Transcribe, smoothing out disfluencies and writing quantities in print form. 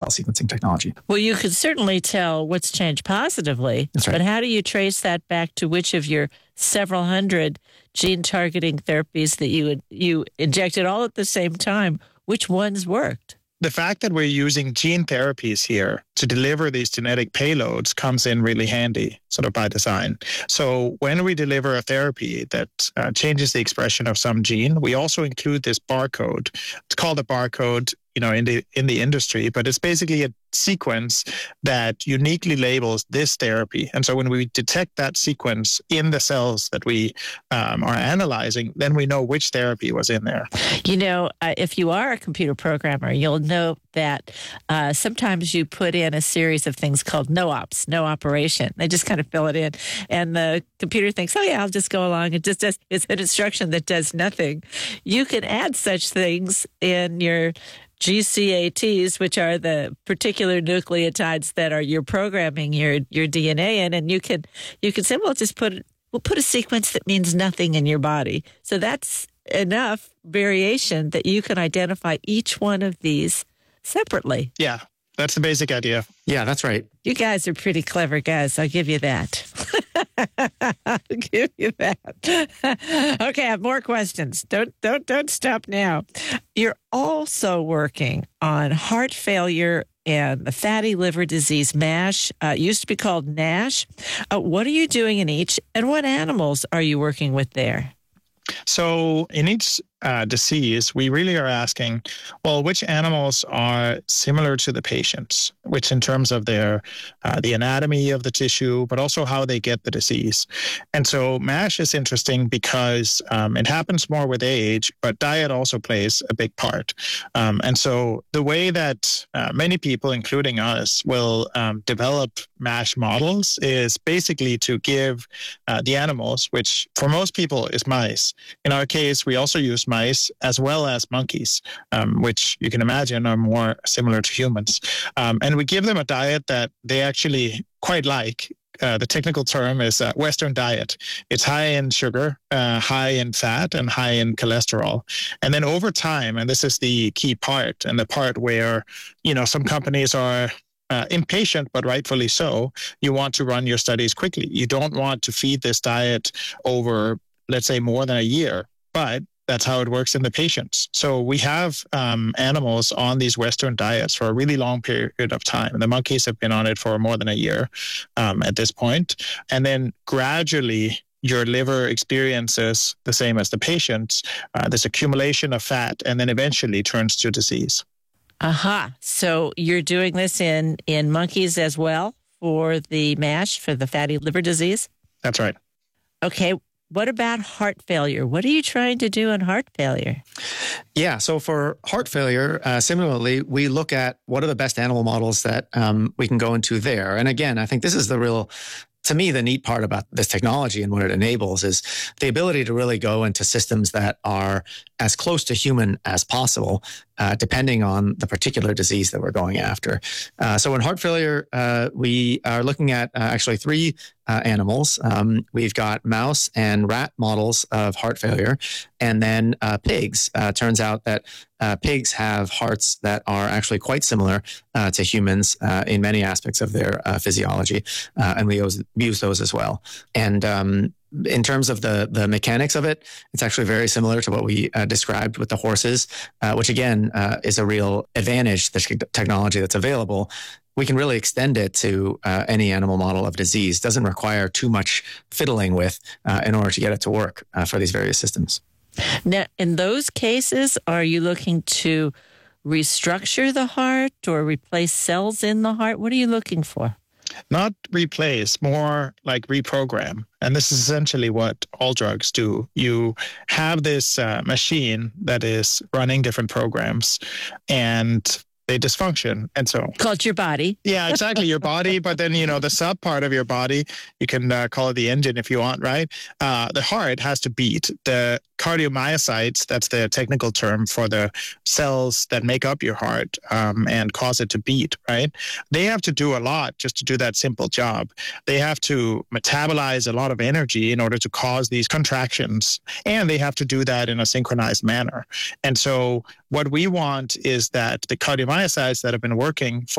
sequencing technology. Well, you could certainly tell what's changed positively. That's right. But how do you trace that back to which of your several hundred gene targeting therapies that you injected all at the same time, which ones worked? The fact that we're using gene therapies here to deliver these genetic payloads comes in really handy, sort of by design. So when we deliver a therapy that changes the expression of some gene, we also include this barcode. It's called a barcode, in the industry, but it's basically a sequence that uniquely labels this therapy. And so when we detect that sequence in the cells that we are analyzing, then we know which therapy was in there. If you are a computer programmer, you'll know that sometimes you put in a series of things called no ops, no operation. They just kind of fill it in. And the computer thinks, oh, yeah, I'll just go along. It just does. It's an instruction that does nothing. You can add such things in your GCATs, which are the particular nucleotides that are you're programming your DNA in, and you can say, well, we'll put a sequence that means nothing in your body. So that's enough variation that you can identify each one of these separately. Yeah, that's the basic idea. Yeah, that's right. You guys are pretty clever guys. I'll give you that. I'll give you that. Okay, I have more questions. Don't stop now. You're also working on heart failure and the fatty liver disease, MASH. It used to be called NASH. What are you doing in each, and what animals are you working with there? So in each disease, we really are asking, well, which animals are similar to the patients, which in terms of their the anatomy of the tissue, but also how they get the disease. And so MASH is interesting because it happens more with age, but diet also plays a big part. And so the way that many people, including us, will develop MASH models is basically to give the animals, which for most people is mice. In our case, we also use mice as well as monkeys, which you can imagine are more similar to humans. And we give them a diet that they actually quite like. The technical term is Western diet. It's high in sugar, high in fat, and high in cholesterol. And then over time, and this is the key part, and the part where, some companies are impatient, but rightfully so, you want to run your studies quickly. You don't want to feed this diet over, let's say, more than a year, but that's how it works in the patients. So we have animals on these Western diets for a really long period of time. The monkeys have been on it for more than a year at this point. And then gradually, your liver experiences the same as the patients, this accumulation of fat, and then eventually turns to disease. Aha. So you're doing this in monkeys as well for the MASH, for the fatty liver disease? That's right. Okay. What about heart failure? What are you trying to do in heart failure? Yeah, so for heart failure, similarly, we look at what are the best animal models that we can go into there. And again, I think this is to me, the neat part about this technology and what it enables is the ability to really go into systems that are as close to human as possible, depending on the particular disease that we're going after. So in heart failure, we are looking at actually three animals. We've got mouse and rat models of heart failure, and then pigs. Turns out that pigs have hearts that are actually quite similar to humans in many aspects of their physiology, and we use those as well. And in terms of the mechanics of it, it's actually very similar to what we described with the horses, which again is a real advantage, the technology that's available. We can really extend it to any animal model of disease. Doesn't require too much fiddling with in order to get it to work for these various systems. Now, in those cases, are you looking to restructure the heart or replace cells in the heart? What are you looking for? Not replace, more like reprogram. And this is essentially what all drugs do. You have this machine that is running different programs, and they dysfunction. And so called your body. Yeah, exactly. Your body. But then, the sub part of your body, you can call it the engine if you want, right? The heart has to beat. The cardiomyocytes, that's the technical term for the cells that make up your heart and cause it to beat, right? They have to do a lot just to do that simple job. They have to metabolize a lot of energy in order to cause these contractions, and they have to do that in a synchronized manner. And so what we want is that the cardiomyocytes that have been working